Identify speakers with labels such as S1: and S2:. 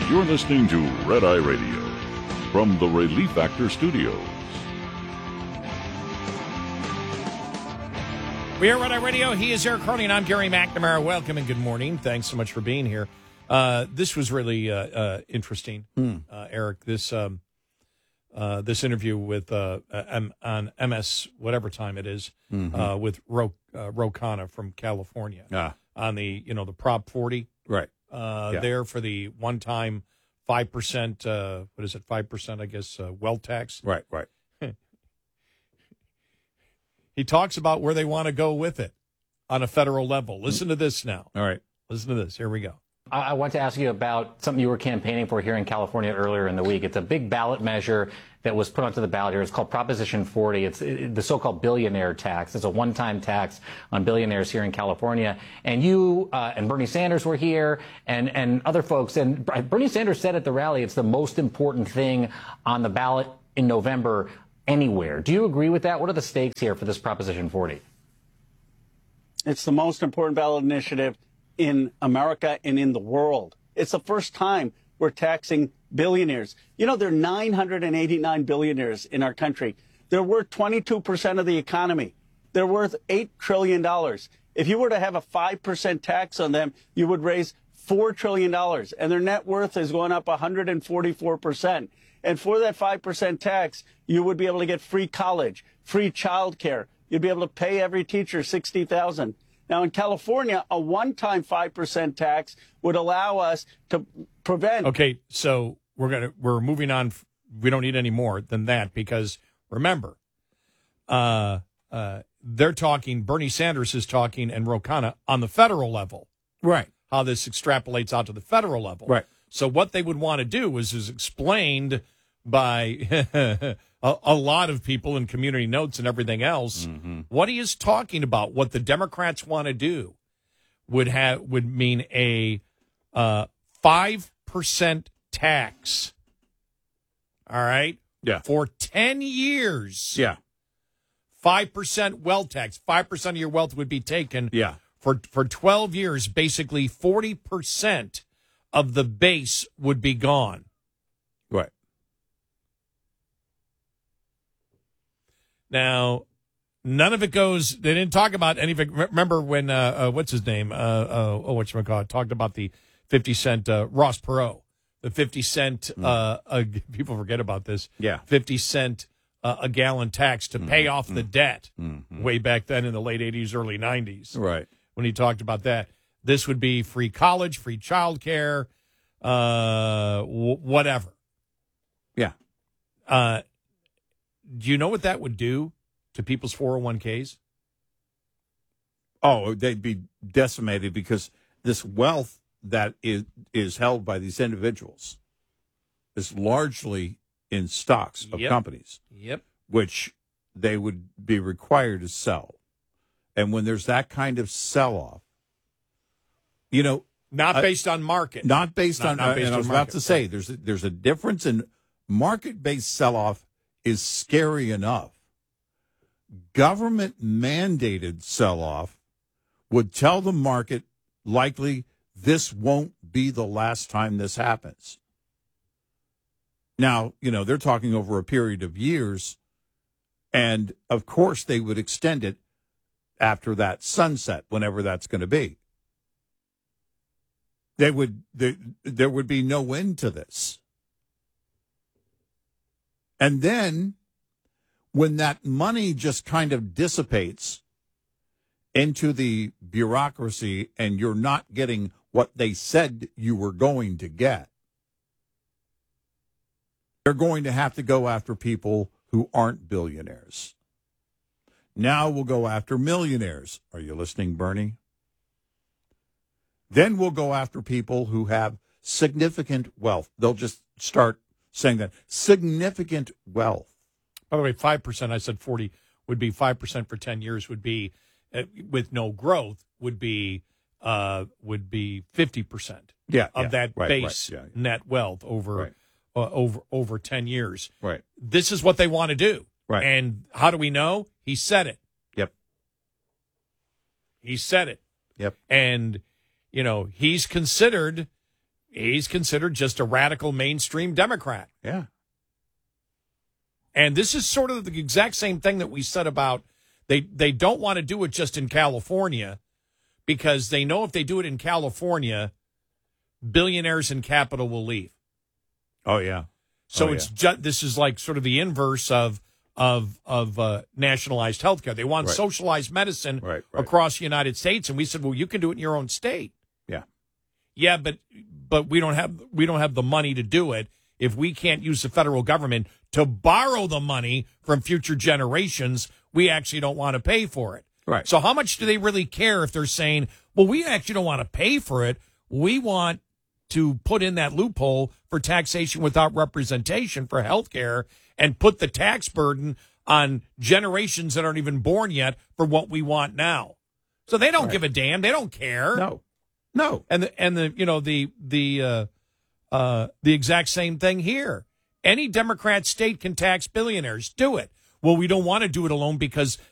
S1: You're listening to Red Eye Radio from the Relief Factor Studios.
S2: We are Red Eye Radio. He is Eric Carney, and I'm Gary McNamara. Welcome and good morning. Thanks so much for being here. This was really interesting, Eric. This interview with on MS, whatever time it is, with Ro Khanna from California on the the Prop 40,
S3: right?
S2: There for the one-time 5%. What is it? 5%, I guess, wealth tax.
S3: Right.
S2: He talks about where they want to go with it on a federal level. Listen to this now.
S3: All right.
S2: Listen to this. Here we go.
S4: I want to ask you about something you were campaigning for here in California earlier in the week. It's a big ballot measure that was put onto the ballot here. It's called Proposition 40. It's the so-called billionaire tax. It's a one-time tax on billionaires here in California. And you and Bernie Sanders were here and other folks. And Bernie Sanders said at the rally it's the most important thing on the ballot in November anywhere. Do you agree with that? What are the stakes here for this Proposition 40?
S5: It's the most important ballot initiative in America and in the world. It's the first time we're taxing billionaires. You know, there are 989 billionaires in our country. They're worth 22% of the economy. They're worth $8 trillion. If you were to have a 5% tax on them, you would raise $4 trillion. And their net worth is going up 144%. And for that 5% tax, you would be able to get free college, free child care. You'd be able to pay every teacher $60,000. Now, in California, a one-time 5% tax would allow us to prevent.
S2: Okay, so we're moving on. We don't need any more than that because remember, they're talking. Bernie Sanders is talking, and Ro Khanna on the federal level.
S3: Right.
S2: How this extrapolates out to the federal level.
S3: Right.
S2: So what they would want to do is explained by a lot of people in community notes and everything else. What he is talking about, what the Democrats want to do, would mean a 5% tax. All right.
S3: Yeah.
S2: For 10 years.
S3: Yeah.
S2: 5% wealth tax. 5% of your wealth would be taken.
S3: Yeah.
S2: For 12 years, basically 40% of the base would be gone.
S3: Right.
S2: Now, none of it goes. They didn't talk about any of it. Remember when what's his name? Whatchamacallit talked about the 50 cent Ross Perot, the 50 cent. People forget about this.
S3: Yeah,
S2: 50 cent a gallon tax to pay off the debt way back then in the late 80s, early 90s.
S3: Right.
S2: When he talked about that, this would be free college, free child care, whatever.
S3: Yeah.
S2: Do you know what that would do to people's 401ks?
S3: Oh, they'd be decimated because this wealth that is held by these individuals is largely in stocks of companies.
S2: Yep.
S3: Which they would be required to sell. And when there's that kind of sell-off,
S2: not based on market.
S3: Not based on
S2: not based
S3: and I was
S2: on
S3: about
S2: market,
S3: to say,
S2: right.
S3: there's a difference in market-based sell-off is scary enough. Government-mandated sell-off would tell the market likely this won't be the last time this happens. Now, they're talking over a period of years, and of course they would extend it after that sunset, whenever that's going to be. There would be no end to this. And then when that money just kind of dissipates into the bureaucracy and you're not getting what they said you were going to get, they're going to have to go after people who aren't billionaires. Now we'll go after millionaires. Are you listening, Bernie? Then we'll go after people who have significant wealth. They'll just start saying that. Significant wealth.
S2: By the way, 5%, I said 40, would be 5% for 10 years would be, with no growth, would be 50% of that base net wealth over 10 years.
S3: Right.
S2: This is what they want to do.
S3: Right.
S2: And how do we know? He said it.
S3: Yep.
S2: He said it.
S3: Yep.
S2: And, he's considered he's considered just a radical mainstream Democrat.
S3: Yeah.
S2: And this is sort of the exact same thing that we said about they don't want to do it just in California because they know if they do it in California, billionaires and capital will leave.
S3: Oh, yeah.
S2: So this is like sort of the inverse of nationalized health care. They want socialized medicine across the United States, and we said, well, you can do it in your own state.
S3: Yeah.
S2: Yeah, but we don't have the money to do it if we can't use the federal government to borrow the money from future generations. We actually don't want to pay for it.
S3: Right.
S2: So how much do they really care if they're saying, well, we actually don't want to pay for it. We want to put in that loophole for taxation without representation for health care and put the tax burden on generations that aren't even born yet for what we want now. So they don't give a damn. They don't care.
S3: No.
S2: And the exact same thing here. Any Democrat state can tax billionaires. Do it. Well, we don't want to do it alone because